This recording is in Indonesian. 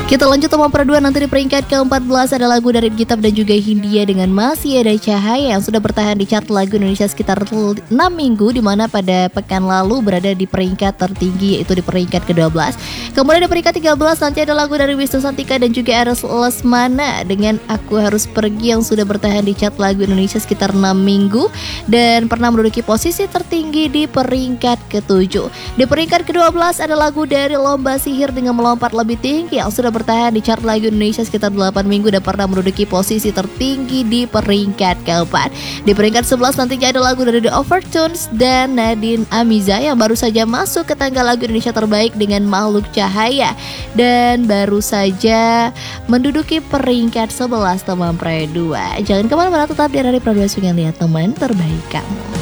Kita lanjut teman perdua, nanti di peringkat ke-14 ada lagu dari Gitab dan juga Hindia dengan Masih Ada Cahaya yang sudah bertahan di chart lagu Indonesia sekitar 6 minggu, dimana pada pekan lalu berada di peringkat tertinggi yaitu di peringkat ke-12. Kemudian di peringkat 13 nanti ada lagu dari Wisnu Santika dan juga Eros Lesmana dengan Aku Harus Pergi yang sudah bertahan di chart lagu Indonesia sekitar 6 minggu dan pernah menduduki posisi tertinggi di peringkat ke-7. Di peringkat ke-12 ada lagu dari Lomba Sihir dengan Melompat Lebih Tinggi yang sudah bertahan di chart lagu Indonesia sekitar 8 minggu dan pernah menduduki posisi tertinggi di peringkat ke-4. Di peringkat 11 nantinya ada lagu dari The Overtones dan Nadine Amiza yang baru saja masuk ke tangga lagu Indonesia terbaik dengan Makhluk Cahaya dan baru saja menduduki peringkat 11 teman Pre 2. Jangan kemana-mana, tetap di Radio Pro 2 Swing, lihat teman terbaik kamu.